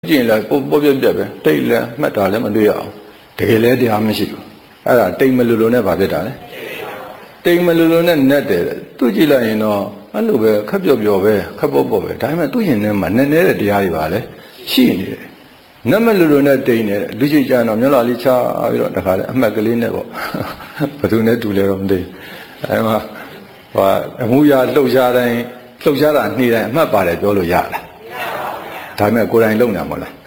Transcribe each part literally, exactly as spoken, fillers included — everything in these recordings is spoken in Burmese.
ကျင်လာပေါ်ပေါ်ပြပြပဲတိတ်လဲမှတ်တာလည်းမတွေ့ရအောင်တကယ်လဲတရားမရှိဘူးအဲ့ဒါတိတ်မလူလူနဲ့ဗာဖြစ်တာလေတိတ်မလူလူနဲ့နဲ့တယ်သူကြည့်လိုက်ရင်တော့အဲ့လိုပဲခက်ပြော့ပြော့ပဲခက်ပေါ့ပေါ့ပဲဒါပေမဲ့သူ့ရင်ထဲမှာနည်းနည်းတဲ့တရားတွေပါလေရှိနေတယ်နတ်မလူလူနဲ့တိတ်နေတယ်လူကြီးကြတော့မျက်လာလေးချပြီးတော့တခါလေအမှတ်ကလေးနဲ့ပေါ့ဘယ်သူနဲ့တူလဲတော့မသိအဲ့မှာဟိုအမှုရလှုပ်ရှားတိုင်းလှုပ်ရှားတာနှီးတိုင်းအမှတ်ပါတယ်ပြောလို့ရလားဒါပေမဲ့ကိုယ်တိုင်လုံနေမှာမလား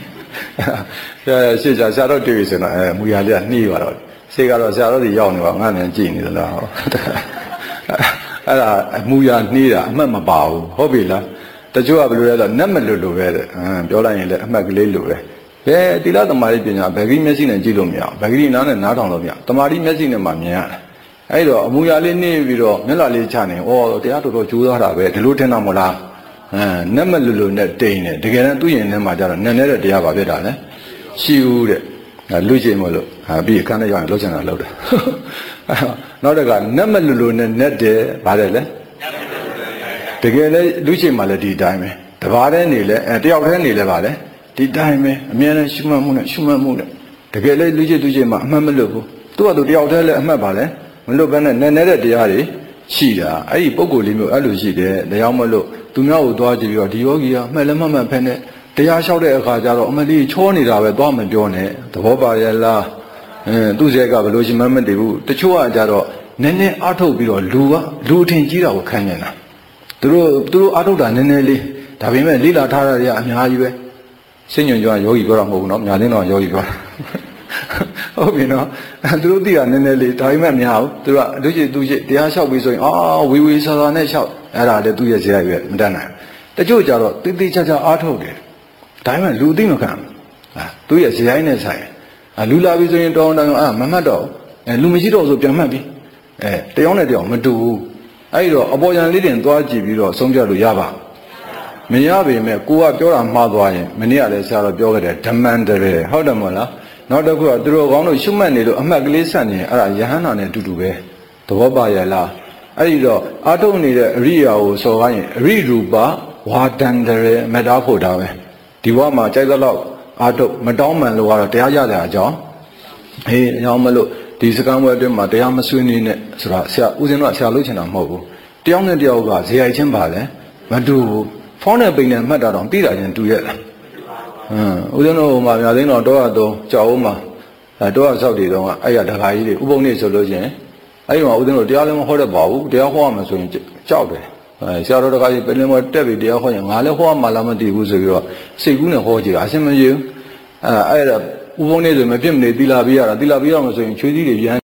ရှေ့ကျဆရာတော်တွေ့ပြီဆိုတော့အဲမူရလေးကနှီးပါတော့စေကတော့ဆရာတော်တွေရောက်နေပါငါမြန်ကြည့်နေသလားဟောအဲ့ဒါမူရနှီးတာအမှတ်မပါဘူးဟုတ်ပြီလားတချို့ကဘယ်လိုလဲဆိုတော့နတ်မလွတ်လို့ပဲတဲ့ပြောလိုက်ရင်လည်းအမှတ်ကလေးလိုပဲဘယ်တိလသမารိပညာဘယ်ကြီးမျက်စိနဲ့ကြည့်လို့မရဘူးဘယ်ကြီးနားနဲ့နားထောင်လို့မရတမာတိမျက်စိနဲ့မှမြင်ရတယ်အဲ့တော့အမူအရာလေးနှိမ့်ပြီးတော့မျက်လာလေးချနေဩတရားတော်တော်ကြိုးစားတာပဲဒီလိုထင်တာမလားအဲနတ်မလူလူနဲ့တိန်တယ်တကယ်တမ်းသူ့ရင်ထဲမှာကျတော့နည်းနည်းတဲ့တရားပါဖြစ်တာလေရှိဦးတဲ့လူချင်းမလို့ဟာပြီးအခန်းထဲရောက်ရင်လှုပ်ချင်တာလှုပ်တယ်နောက်တစ်ခါနတ်မလူလူနဲ့နဲ့တယ်ဗါတယ်လေတကယ်လေလူချင်းမှလည်းဒီတိုင်းပဲတဘာတဲ့နေလဲအဲတယောက်တည်းနေလဲဗါလေဒီတိုင်းပဲအများနဲ့ရှုမှတ်မှုနဲ့ရှုမှတ်မှုနဲ့တကယ်လေလူချင်းလူချင်းမှအမှတ်မလွတ်ဘူးသူ့ကသူတယောက်တည်းလည်းအမှတ်ပါလေမလွတ်ဘဲနဲ့နည်းနည်းတဲ့တရားတွေရှိတာအဲ့ဒီပုံကိုယ်လေးမျိုးအဲ့လိုရှိတယ်တရားမလို့သူများကိုသွားကြည့်ပြီးတော့ဒီယောဂီကမှတ်လည်းမမှတ်ဖက်နဲ့တရားလျှောက်တဲ့အခါကျတော့အမလီချောနေတာပဲသွားမပြောနဲ့သဘောပါရဲ့လားအဲသူ့ဇက်ကဘယ်လိုရှိမှမသိဘူးတချို့ကကြတော့နည်းနည်းအားထုတ်ပြီးတော့လူကလူအထင်ကြီးတာကိုခံနေတာသူတို့သူတို့အားထုတ်တာနည်းနည်းလေးဒါပေမဲ့လိလာထားတာတွေကအများကြီးပဲစိတ်ညွန့်ကြွယောဂီပြောတာမဟုတ်ဘူးနော်ညာလင်းတော့ယောဂီပြောတာဟုတ်ပြီနော်သူတို့သိတာနည်းနည်းလေးဒါပေမဲ့မရဘူးသူကလူကြီးသူကြီးတရားလျှောက်ပြီးဆိုရင်အာဝေဝေဆာဆာနဲ့လျှောက်အဲ့ဒါလည်းသူ့ရဲ့ဇယရွယ်မတတ်နိုင်တချို့ကြတော့တိတိကျကျအားထုတ်တယ်ဒါပေမဲ့လူသိမခံဘူးအာသူ့ရဲ့ဇယနဲ့ဆိုင်အာလူလာပြီဆိုရင်တောင်းတောင်းအာမမှတ်တော့အဲလူမရှိတော့ဆိုပြန်မှတ်ပြီအဲတယောက်နဲ့တယောက်မတူဘူးအဲ့တော့အပေါ်ယံလေးတင်သွားကြည့်ပြီးတော့ဆုံးဖြတ်လို့ရပါမရပေမဲ့ကိုကပြောတာမှားသွားရင်မနေ့ကလည်းဆရာတော်ပြောခဲ့တယ်ဓမ္မန္တရေဟုတ်တယ်မဟုတ်လားနောက်တစ်ခုကသူတို့ကောင်းလို့ရှုမှတ်နေလို့အမှတ်ကလေးဆက်နေရင်အဲ့ဒါယဟန္တာနဲ့အတူတူပဲသဘောပါရဲ့လားအဲ့ဒီတော့အာထုတ်နေတဲ့အရိယာကိုစော်ကားရင်အရိရူပဝါဒန္တရေမတားဖို့တာပဲဒီဘဝမှာကြိုက်သလောက်အာထုတ်မတောင်းမှန်လို့ကတော့တရားရတဲ့အကြောင်းအေးအကြောင်းမလို့ဒီစကံဝဲအတွင်းမှာတရားမဆွေးနွေးနဲ့ဆိုတာဆရာဦးဇင်းတို့ကဆရာလုပ်ချင်တာမဟုတ်ဘူးတယောက်နဲ့တယောက်ကဇေယိုက်ချင်းပါလဲမတူဘူးဖုန်းနဲ့ပိန်နဲ့မှတ်တာတော့ပြီးတာချင်းတူရဲ့လားဟမ်ဦးဇင်းတို့ဟိုမှာများသိန်းတော့တောရသုံးကြောက်ဦးမှာအဲတောရဆောက်တည်တော့အဲ့ရဒကာကြီးတွေဥပုံနေဆိုလို့ချင်းအဲ့ဒီမှာဦးဇင်းတို့တရားလည်းမဟောတတ်ပါဘူးတရားဟောရမယ်ဆိုရင်ကြောက်တယ်အဲဆရာတော်ဒကာကြီးပင်လင်မတက်ပြီးတရားဟောရင်ငါလည်းဟောရမှလားမသိဘူးဆိုပြီးတော့စိတ်ကူးနဲ့ဟောကြည့်တာအရှင်းမပြေဘူးအဲအဲ့ဒါဥပုံနေဆိုမဖြစ်မနေသီလာပြီးရတာသီလာပြီးရမယ်ဆိုရင်ချွေးစည်းတွေရမ်း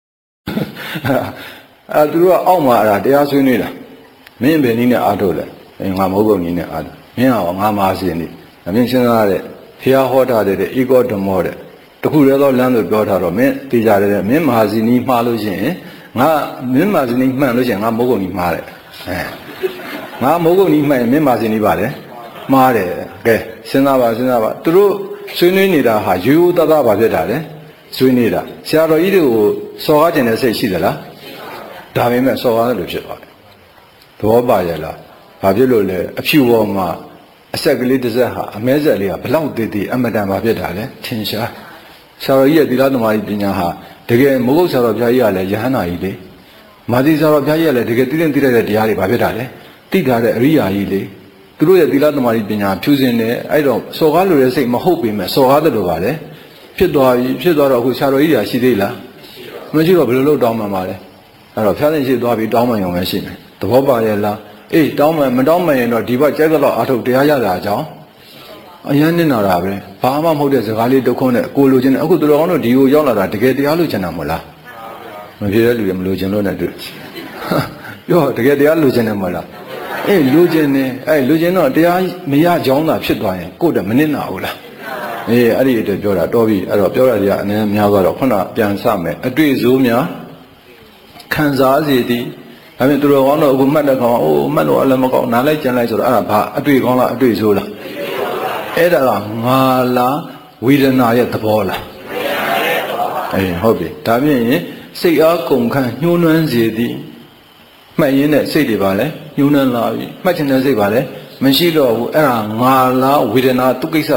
အဲသူတို့ကအောက်မှာအဲ့ဒါတရားဆွေးနွေးတာမင်းဘယ်နည်းနဲ့အားထုတ်လဲငါမဟုတ်ဘူးနည်းနဲ့အားထုတ်မင်းကငါမာစီနေအမြင်ရှင်းသားတဲ့ဖျားဟောထားတဲ့ဧကောဓမ္မောတဲ့တခုတည်းသောလမ်းလို့ပြောထားတော့မင်းသိကြတယ်မင်းမဟာဇီနီမှားလို့ရှိရင်ငါမင်းမဟာဇီနီမှန်လို့ရှိရင်ငါမိုးကုန်ကြီးမှားတယ်အဲငါမိုးကုန်ကြီးမှန်ရင်မင်းမဟာဇီနီပါလေမှားတယ်ကဲစဉ်းစားပါစဉ်းစားပါသူတို့ဆွေးနွေးနေတာဟာရိုးရိုးသားသားပါဖြစ်တာလေဆွေးနေတာဆရာတော်ကြီးတွေကိုစော်ကားကျင်တဲ့စိတ်ရှိသလားဒါပေမဲ့စော်ကားတယ်လို့ဖြစ်သွားတယ်သဘောပါရဲ့လားဘာဖြစ်လို့လဲအဖြူပေါ်မှာအဆက်ကလေးတစ်စက်ဟာအမဲဆက်လေးကဘလောက်သေးသေးအမတန်ပါဖြစ်တာလေထင်ရှားဆရာတော်ကြီးရဲ့သီလသမารိပညာဟာတကယ်မဟုတ်ဆရာတော်ဘုရားကြီးကလည်းယဟန္တာကြီးလေမာသီဆရာတော်ဘုရားကြီးကလည်းတကယ်သိတဲ့သိတဲ့တရားတွေဘာဖြစ်တာလဲသိထားတဲ့အရိယာကြီးလေသူတို့ရဲ့သီလသမารိပညာဖြူစင်တယ်အဲ့တော့စော်ကားလိုတဲ့စိတ်မဟုတ်ပေမဲ့စော်ကားတယ်လို့ပါလေဖြစ်သွားပြီဖြစ်သွားတော့အခုဆရာတော်ကြီးကရှိသေးလားမရှိတော့ဘယ်လိုလုပ်တောင်းမှမှာလဲအဲ့တော့ဖျားသိရှိသွားပြီတောင်းမှရုံပဲရှိမယ်သဘောပါရဲ့လားအေးတောင်းမှမတောင်းမှရင်တော့ဒီဘက်ကြိုက်တော့အာထုတ်တရားရတာအကြောင်းအရန်နစ်နာတာပဲဘာမှမဟုတ်တဲ့စကားလေးတုတ်ခွန်းနဲ့ကိုလိုချင်တယ်အခုသူတော်ကောင်းတို့ဒီကိုရောက်လာတာတကယ်တရားလိုချင်တာမဟုတ်လားမဖြစ်တဲ့လူတွေမလိုချင်လို့နဲ့တွေ့ပြောတကယ်တရားလိုချင်တယ်မဟုတ်လားအေးလိုချင်တယ်အဲလိုချင်တော့တရားမရကြောင်းသာဖြစ်သွားရင်ကိုယ့်တမနစ်နာဘူးလားအေးအဲ့ဒီအတွက်ပြောတာတော်ပြီအဲ့တော့ပြောရတဲ့အနည်းများသွားတော့ခုနပြန်စမယ်အတွေ့အကြုံများခံစားစေသည်ဒါပေမဲ့သူတော်ကောင်းတော့အခုမှတ်တဲ့ကောင်အိုးမှတ်လို့လည်းမကောင်းနားလိုက်ကြံလိုက်ဆိုတော့အဲ့ဒါဘာအတွေ့ကောင်းလားအတွေ့ဆိုးလားအဲ့ဒါကငါလားဝေဒနာရဲ့သဘောလားအေးဟုတ်ပြီဒါပြင်စိတ်အားကုန်ခန့်ညှိုးနှွမ်းစေသည်မှတ်ရင်းနဲ့စိတ်တွေပါလဲညှိုးနှွမ်းလာပြီမှတ်ချင်တဲ့စိတ်ပါလဲမရှိတော့ဘူးအဲ့ဒါငါလားဝေဒနာသူကိစ္စ